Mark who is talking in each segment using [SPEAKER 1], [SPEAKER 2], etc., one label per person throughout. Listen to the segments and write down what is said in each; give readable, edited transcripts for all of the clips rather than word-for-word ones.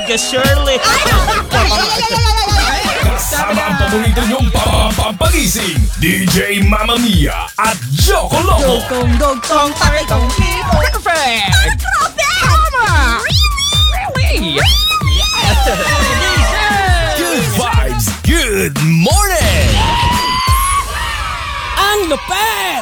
[SPEAKER 1] Ika Shirley.
[SPEAKER 2] Kasama ang paborito niyong pampagising, DJ Mamma Mia at Joko Loco.
[SPEAKER 1] Dugtong, taritong, perfect. Tama. Really?
[SPEAKER 2] Good vibes, good morning!
[SPEAKER 1] Ang lupet!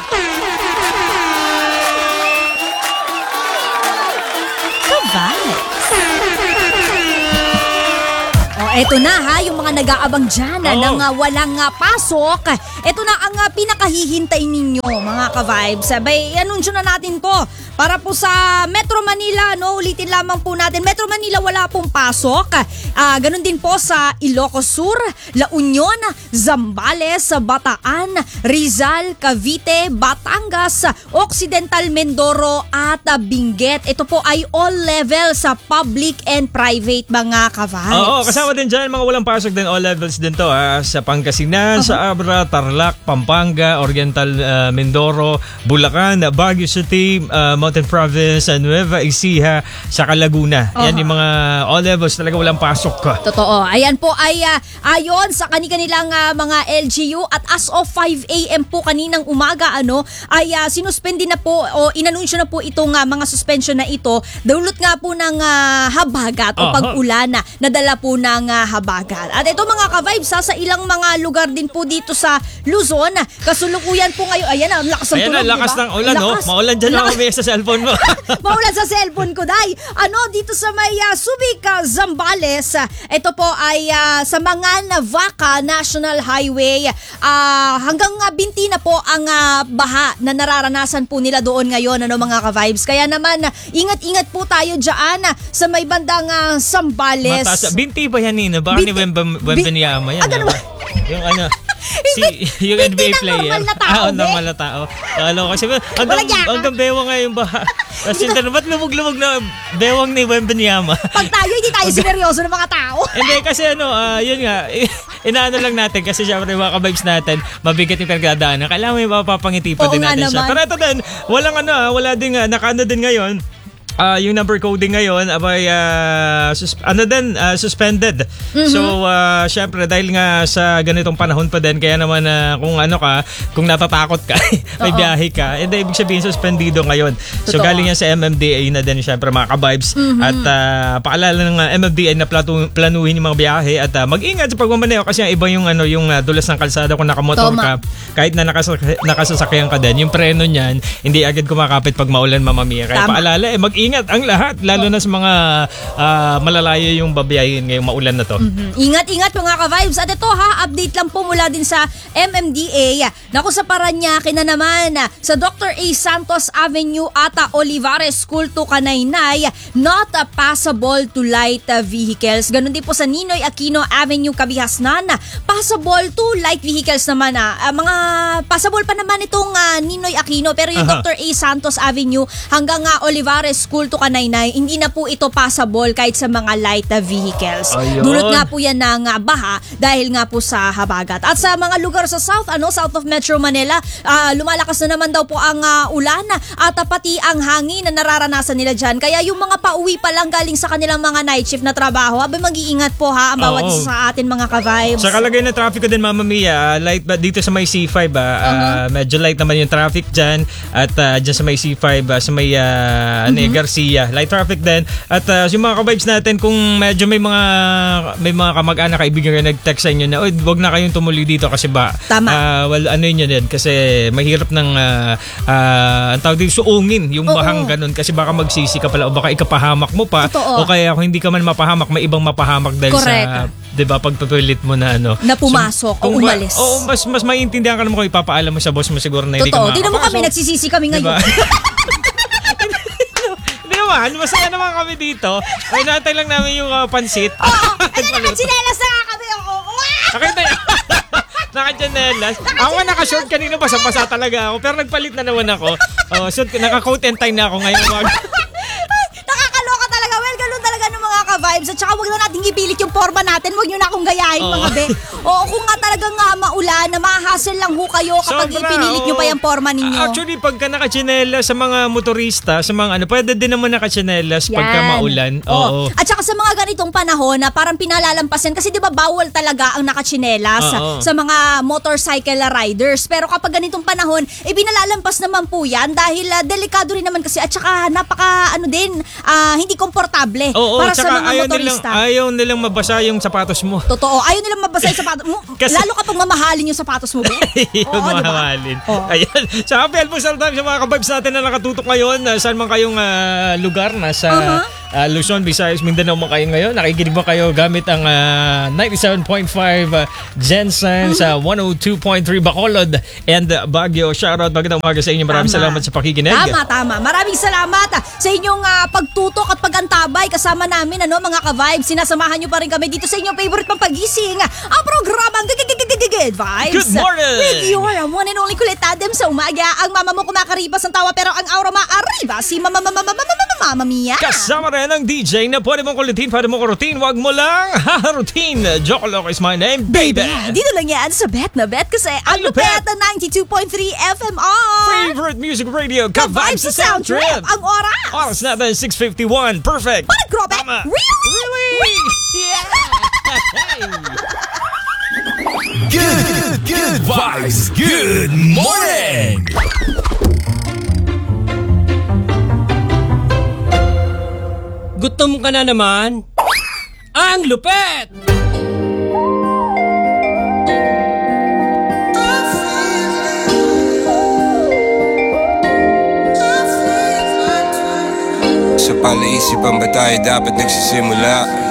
[SPEAKER 3] Eto na ha, yung mga nag-aabang dyan ng walang pasok. Eto na ang pinakahihintay ninyo mga ka-vibes. Sabay, anunsyo na natin to. Para po sa Metro Manila, no, ulitin lamang po natin. Metro Manila wala pong pasok. Ganun din po sa Ilocos Sur, La Union, Zambales, Bataan, Rizal, Cavite, Batangas, Occidental Mindoro at Benguet. Ito po ay all levels sa public and private mga ka-vibes.
[SPEAKER 1] Oo, kasama din dyan, mga walang pasok din, all levels din to sa Pangasinan, sa Abra, Tarlac, Pampanga, Oriental Mindoro, Bulacan, Baguio City, Mountain Province, Nueva Ecija, sa Laguna. Yan yung mga all levels, talaga walang pasok ka.
[SPEAKER 3] Totoo. Ayan po ay ayon sa kanilang mga LGU at as of 5 a.m. po kaninang umaga ay sinuspende na po o inanunsyo na po itong mga suspension na ito dulot nga po ng habagat o pag-ulan na dala po ng habagat. At ito mga ka-vibes sa ilang mga lugar din po dito sa Luzon, kasulukuyan po ngayon. Ayan ang lakas ng tunog,
[SPEAKER 1] diba? Lakas ng ulan, maulan dyan ako sa cellphone mo.
[SPEAKER 3] Maulan sa cellphone ko, day. Dito sa may Subic, Zambales, ito po ay sa Mangan, Vaca National Highway. Hanggang binti na po ang baha na nararanasan po nila doon ngayon, mga ka-vibes. Kaya naman, ingat-ingat po tayo dyan sa may bandang Zambales.
[SPEAKER 1] Mataas. Binti ba yan, Nina? Baka ni Wembanyama yan. Yung yung NBA player. Normal na tao. Kasi hanggang bewang nga yung baha. Kasi ba't lumog-lumog na bewang ni Wembanyama?
[SPEAKER 3] Pag tayo, hindi tayo sineryoso ng mga tao.
[SPEAKER 1] Hindi, kasi yun nga, inaano lang natin kasi syempre mga ka-vibes natin, mabigat yung pinagdadaanan. Kailangan may mapapangiti pa din natin siya. Pero ito din, wala din nakano din ngayon. Yung number coding ngayon abay suspended. So syempre dahil nga sa ganitong panahon pa din kaya naman kung natatakot ka may biyahe ka, hindi ibig sabihin suspendido ngayon. So galing yan sa MMDA na din syempre mga ka-vibes at paalala ng MMDA na planuhin yung mga biyahe at mag-ingat sa pagmamaneho kasi iba yung yung dulas ng kalsada kung nakamotor ka kahit na nakasasakyan ka din, yung preno niyan hindi agad kumakapit pag maulan, Mamma Mia. Kaya paalala ingat ang lahat, lalo na sa mga malalayo yung babiyahin ngayong maulan na to.
[SPEAKER 3] Ingat-ingat mga ka-vibes. At ito update lang po mula din sa MMDA. Naku, sa Parañaque na naman, sa Dr. A. Santos Avenue at Olivares School to Kanaynay, not passable to light vehicles. Ganon din po sa Ninoy Aquino Avenue, Kabihasnan, passable to light vehicles naman. Mga passable pa naman itong Ninoy Aquino, pero yung Dr. A. Santos Avenue hanggang Olivares School to Kanaynay, hindi na po ito passable kahit sa mga light vehicles. Dulot nga po yan ng baha dahil nga po sa habagat. At sa mga lugar sa south of Metro Manila, lumalakas na naman daw po ang ulan at pati ang hangin na nararanasan nila dyan. Kaya yung mga pauwi pa lang galing sa kanilang mga night shift na trabaho, mag-iingat po ang bawat sa atin mga ka-vibes.
[SPEAKER 1] Sa kalagay na traffic ko din, Mamma Mia, light ba dito sa may C5 medyo light naman yung traffic dyan at dyan sa may C5 sa may Garcia, light traffic din. At yung mga ka-vibes natin, kung medyo may mga kamag-anak kaibigan na nag-text sa inyo na wag na kayong tumuli dito kasi yun din kasi mahirap ng ang tawag dito suungin yung bahang ganun kasi baka magsisi ka pala o baka ikapahamak mo pa. Totoo. O kaya kung hindi ka man mapahamak, may ibang mapahamak dahil sa 'di ba pagpapilit mo na
[SPEAKER 3] na pumasok o umalis.
[SPEAKER 1] Mas maiintindihan ka naman kung ipapaalam mo sa boss mo siguro na hindi ka makakapasok.
[SPEAKER 3] Di naman kami nagsisisi kami ngayon.
[SPEAKER 1] Masaya naman kami dito. Ay, natay lang namin yung pansit.
[SPEAKER 3] Ayun, nakatsinelas na kami.
[SPEAKER 1] Nakita yun. Naka-chanelas. Ako nga naka-short kanina, basa-basa talaga ako. Pero nagpalit na naman ako. Naka-coat and tie na ako ngayon.
[SPEAKER 3] Nakakaloka talaga. Well, ganun talaga ng mga ka-vibes. Vibes. At saka wag na natin ipilit yung forma natin. Wag nyo na akong gayahin,
[SPEAKER 1] Oo.
[SPEAKER 3] mga be. Oo, kung nga talagang maulan, na mahahassle lang ho kayo kapag
[SPEAKER 1] Sobra,
[SPEAKER 3] ipinilit nyo
[SPEAKER 1] oo.
[SPEAKER 3] pa yung forma ninyo.
[SPEAKER 1] Actually, pagka nakatsinelas sa mga motorista, sa mga pwede din naman nakatsinelas pagka maulan. Oo.
[SPEAKER 3] At saka sa mga ganitong panahon na parang pinalalampasin kasi 'di ba bawal talaga ang nakatsinelas
[SPEAKER 1] Oo.
[SPEAKER 3] sa mga motorcycle riders. Pero kapag ganitong panahon, pinalalampas naman po 'yan dahil delikado rin naman kasi at saka napaka hindi komportable
[SPEAKER 1] Oo,
[SPEAKER 3] para sa
[SPEAKER 1] tsaka
[SPEAKER 3] mga motorista.
[SPEAKER 1] ayaw nilang mabasa yung sapatos mo.
[SPEAKER 3] Totoo. Ayaw nilang mabasa yung sapatos mo.
[SPEAKER 1] Kasi-
[SPEAKER 3] Lalo kapag mamahalin yung sapatos mo.
[SPEAKER 1] Yung
[SPEAKER 3] Oo, diba?
[SPEAKER 1] mahalin.
[SPEAKER 3] Oo.
[SPEAKER 1] Ayan. Sa happy helpful time sa mga kabibes natin na nakatutok ngayon, saan man kayong lugar, nasa Luzon, Visayas, Mindanao man kayo ngayon, nakikinig ba kayo gamit ang 97.5 Jensen sa 102.3 Bacolod and Baguio. Shoutout, magandang umaga sa inyo. Maraming
[SPEAKER 3] Tama.
[SPEAKER 1] salamat sa pakikinig.
[SPEAKER 3] Tama. Maraming salamat sa inyong pagtutok at pagantabay kasama namin, mga ka-vibes. Sinasamahan nyo pa rin kami dito sa inyong favorite pang pagising. Ang programang Good Vibes.
[SPEAKER 1] Good morning!
[SPEAKER 3] With your one and only kulit Adam sa umaga. Ang mama mo kumakaripas ng tawa pero ang aura maariba si Mama Mia.
[SPEAKER 1] Kasama rin ang DJ na pwede mong kulitin, pwede mong kurutin, wag mo lang haharutin. Jokoloco is my name, baby.
[SPEAKER 3] Dito lang yan sa Bet na Bet kasi ang
[SPEAKER 1] Lupet.
[SPEAKER 3] lupet na 92.3 FMR.
[SPEAKER 1] Favorite music radio,
[SPEAKER 3] Ka-vibes sa Sound Trip. Ang oras.
[SPEAKER 1] Oras natin, 6:51. Perfect.
[SPEAKER 3] Parang grabe.
[SPEAKER 1] Tama.
[SPEAKER 3] Really?
[SPEAKER 1] Yeah.
[SPEAKER 2] Good vibes. Good morning.
[SPEAKER 4] Gutom ka na naman? Ang lupet!
[SPEAKER 5] Sa palaisipan ba tayo dapat nagsisimula?